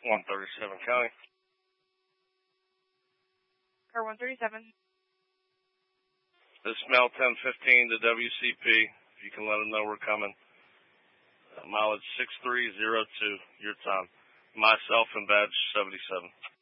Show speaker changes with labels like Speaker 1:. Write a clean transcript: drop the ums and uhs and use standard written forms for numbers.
Speaker 1: 137 County.
Speaker 2: Car 137.
Speaker 1: This is Mel 1015 to WCP. If you can let them know we're coming. Mileage 6302, your time. Myself and badge 77.